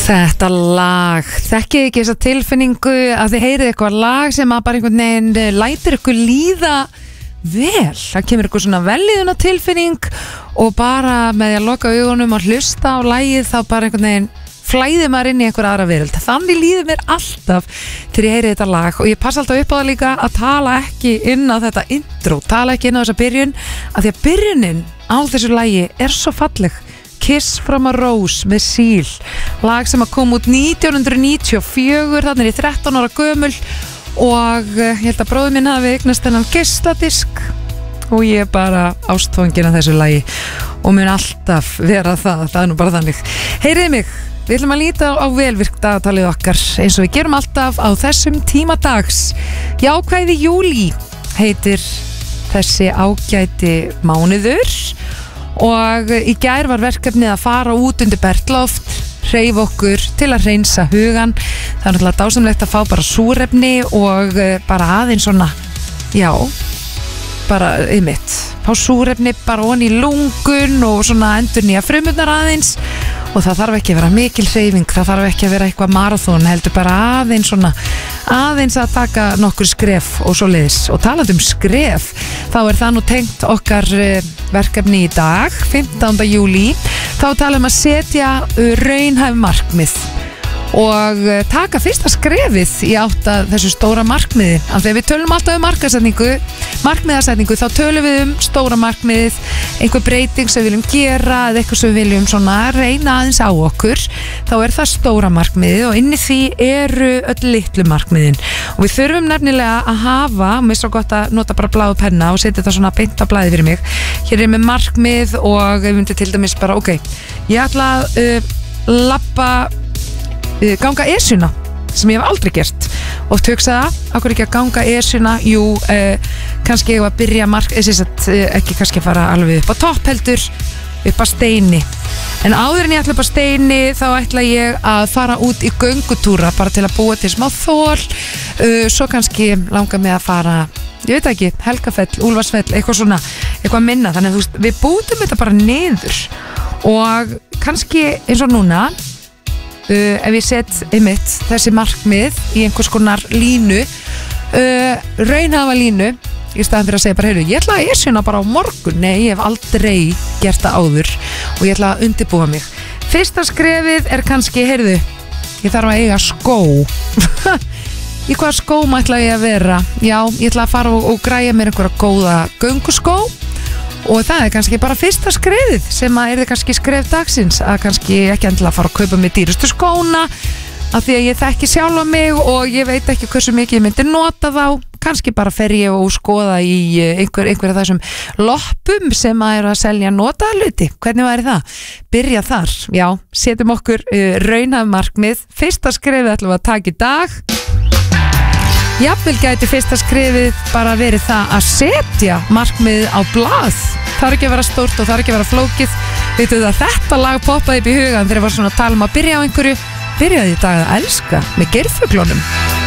Þetta lag, þekkið ekki þessa tilfinningu að þið heyrið eitthvað lag sem að bara einhvern veginn lætur ykkur líða vel. Það kemur ykkur svona velíðuna tilfinning og bara með því að loka augunum og hlusta á lagið þá bara einhvern veginn flæðir maður inn í einhver aðra veröld. Þannig líður mér alltaf þegar ég heyri þetta lag og ég passa alltaf upp á það líka að tala ekki inn á þetta intro, tala ekki inn á þessa byrjun af því að byrjunin á þessu lagi er svo falleg. Kiss from a Rose með Seal, lag sem að kom út 1994, þannig er ég 13 ára gömul og ég held að bróður minn hafi eignast þennan geisladisk og ég er bara ástfangin af þessu lagi og mun alltaf vera það er nú bara þannig. Heyriði mig, við ætlum að líta á velvirkt dagatalið okkar eins og við gerum alltaf á þessum tíma dags. Jákvæði júlí heitir þessi ágæti mánuður og í gær var verkefnið að fara út undir bergloft, hreyfa okkur til að hreinsa hugan. Það er náttúrulega dásamlegt að fá bara súrefni og bara aðeins svona, já, bara einmitt, fá súrefni bara onni í lungun og svona endur nýja frumurnar aðeins og það þarf ekki að vera mikil hreyfing, það þarf ekki að vera eitthvað marathón, heldur bara aðeins svona, aðeins að taka nokkur skref og svo leiðis. Og talandi skref, þá er það nú tengt okkar verkefni í dag, 15. júlí, þá talum að setja raunhæf markmið og taka fyrsta skrefið í átt að þessu stóra markmiði. Af því að við tölum alltaf um markmiðasetningu, þá tölum við um stóra markmiðið, einhver breyting sem við viljum gera eða eitthvað sem við viljum svona reyna aðeins á okkur, þá er það stóra markmiðið og inni því eru öll litlu markmiðin. Og við þurfum nefnilega að hafa, mér er svo gott að nota bara blá penna og setja þetta svona beint á blaði fyrir mig. Hér er með markmið og við myndum til dæmis bara, ok, ég ætla að ganga esjuna sem ég hef aldrei gert og hugsaða, okkur ekki að ganga esjuna, jú, kannski ég var að byrja ekki kannski fara alveg upp á topp heldur, upp á steini, en áður en ég ætla upp á steini þá ætla ég að fara út í göngutúra bara til að búa til smá þol, svo kannski langar mig að fara, ég veit ekki, Helgafell, Úlfarsfell, eitthvað svona, eitthvað minna, þannig að þú veist, við bútum þetta bara niður og kannski eins og núna ef ég set einmitt þessi markmið í einhvers konar línu, raunhafa línu í staðan fyrir að segja bara, heyrðu, ég ætla að esjuna bara á morgun, nei, ég hef aldrei gert það áður og ég ætla að undirbúa mig. Fyrsta skrefið er kannski, heyrðu, ég þarf að eiga skó í hvaða skóm ætla ég að vera? Já, ég ætla að fara og græja mér einhverja góða gönguskó og það er kannski bara fyrsta skrefið sem að er það kannski skref dagsins, að kannski ekki endilega fara að kaupa mér dýrustu skóna af því að ég þekki sjálfa mig og ég veit ekki hversu mikið ég myndi nota þá, kannski bara fer ég og skoða í einhverja þessum loppum sem að eru að selja notaða hluti. Hvernig væri það? Byrja þar, já, setjum okkur raunhæf markmið, fyrsta skrefið ætlum við að taka í dag. Jafnvel gæti fyrsta skrefið bara verið það að setja markmið á blað. Það er ekki að vera stórt og það er ekki að vera flókið. Veitu það, þetta lag poppaði upp í hugan þegar ég var svona að tala um að byrja á einhverju. Byrjaði í dag að elska með geirfuglunum.